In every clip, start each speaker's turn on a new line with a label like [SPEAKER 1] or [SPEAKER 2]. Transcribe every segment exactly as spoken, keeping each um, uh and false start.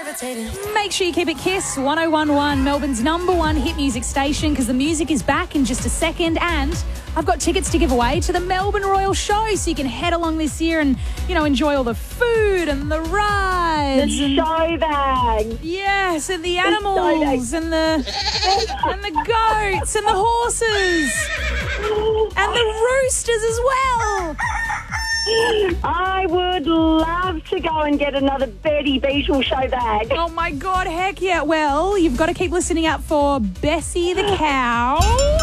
[SPEAKER 1] Make sure you keep it Kiss one oh one one, Melbourne's number one hit music station, because the music is back in just a second, and I've got tickets to give away to the Melbourne Royal Show, so you can head along this year and, you know, enjoy all the food and the rides.
[SPEAKER 2] The
[SPEAKER 1] and,
[SPEAKER 2] show bag.
[SPEAKER 1] Yes, and the animals and the and the goats and the horses and the roosters as well.
[SPEAKER 2] I would love to go and get another Betty Beetle show bag.
[SPEAKER 1] Oh, my God, heck yeah. Well, you've got to keep listening out for Bessie the cow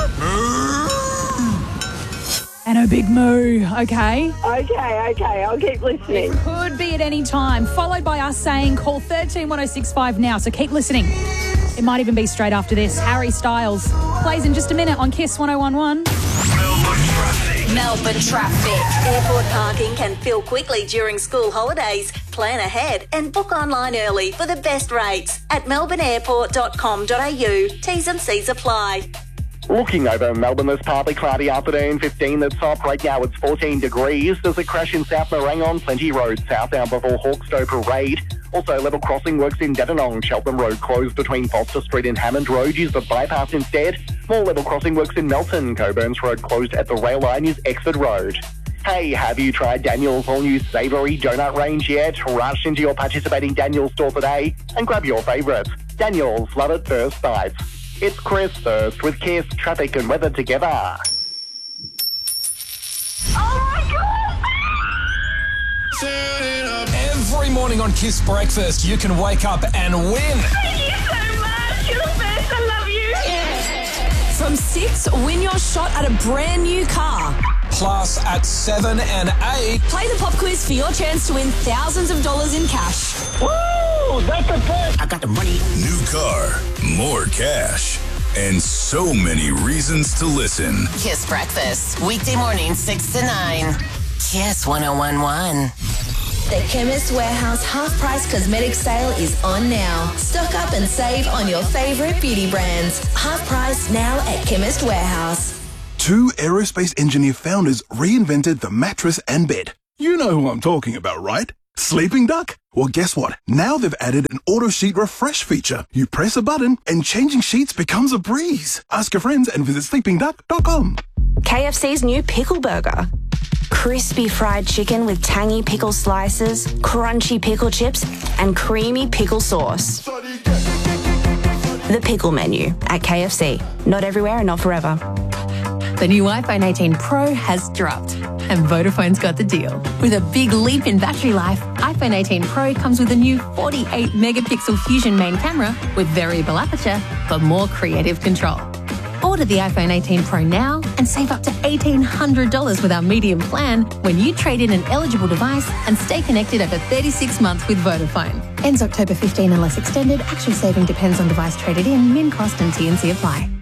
[SPEAKER 1] and her big moo, okay?
[SPEAKER 2] Okay, okay, I'll keep listening.
[SPEAKER 1] It could be at any time, followed by us saying call one three one oh six five now, so keep listening. It might even be straight after this. Harry Styles plays in just a minute on Kiss one oh one one.
[SPEAKER 3] Melbourne traffic.
[SPEAKER 4] Melbourne traffic. Airport parking can fill quickly during school holidays. Plan ahead and book online early for the best rates at melbourne airport dot com dot a u. T's and C's apply.
[SPEAKER 5] Looking over Melbourne this partly cloudy afternoon, fifteen the top. Right now it's fourteen degrees. There's a crash in South Morang on Plenty Road, southbound before Hawkstow Parade. Also, level crossing works in Dandenong. Cheltenham Road closed between Foster Street and Hammond Road. Use the bypass instead. More level crossing works in Melton. Coburn's Road closed at the rail line. Use Exford Road. Hey, have you tried Daniel's all-new savoury donut range yet? Rush into your participating Daniel's store today and grab your favourite. Daniel's, love at first sight. It's Chris First with Kiss, traffic and weather together.
[SPEAKER 6] Every morning on Kiss Breakfast, you can wake up and win.
[SPEAKER 2] Thank you so much. You're the best. I love you.
[SPEAKER 7] From six, win your shot at a brand new car.
[SPEAKER 6] Plus, at seven and eight,
[SPEAKER 7] Play the pop quiz for your chance to win thousands of dollars in cash.
[SPEAKER 2] Woo! That's the best.
[SPEAKER 4] I got the money.
[SPEAKER 3] New car, more cash, and so many reasons to listen.
[SPEAKER 8] Kiss Breakfast, weekday morning, six to nine. Kiss one oh one one.
[SPEAKER 7] The Chemist Warehouse half-price cosmetic sale is on now. Stock up and save on your favourite beauty brands. Half price now at Chemist Warehouse.
[SPEAKER 9] Two aerospace engineer founders reinvented the mattress and bed. You know who I'm talking about, right? Sleeping Duck? Well, guess what? Now they've added an auto sheet refresh feature. You press a button and changing sheets becomes a breeze. Ask your friends and visit sleeping duck dot com.
[SPEAKER 10] K F C's new Pickle Burger. Crispy fried chicken with tangy pickle slices, crunchy pickle chips, and creamy pickle sauce. The Pickle Menu at K F C. Not everywhere and not forever.
[SPEAKER 11] The new iPhone eighteen Pro has dropped, and Vodafone's got the deal. With a big leap in battery life, iPhone eighteen Pro comes with a new forty-eight megapixel Fusion main camera with variable aperture for more creative control. Order the iPhone eighteen Pro now and save up to eighteen hundred dollars with our medium plan when you trade in an eligible device and stay connected over thirty-six months with Vodafone. Ends October fifteenth unless extended. Actual saving depends on device traded in, min cost and T and C apply.